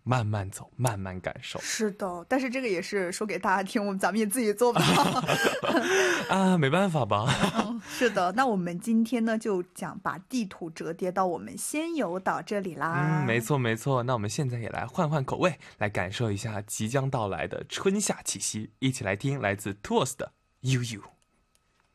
慢慢走，慢慢感受。 是的，但是这个也是说给大家听，咱们也自己做不到啊，没办法吧。 是的，那我们今天呢就讲把地图折叠到我们仙游岛这里啦。 没错没错，那我们现在也来换换口味，来感受一下即将到来的春夏气息，一起来听来自 TWS 的悠悠。